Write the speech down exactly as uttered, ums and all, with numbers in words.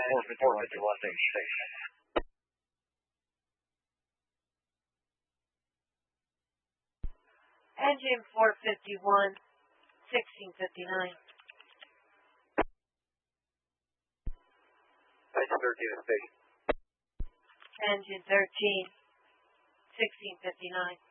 four fifty-one station. Engine four fifty-one, sixteen fifty-nine. Engine thirteen station. Engine thirteen, sixteen fifty-nine.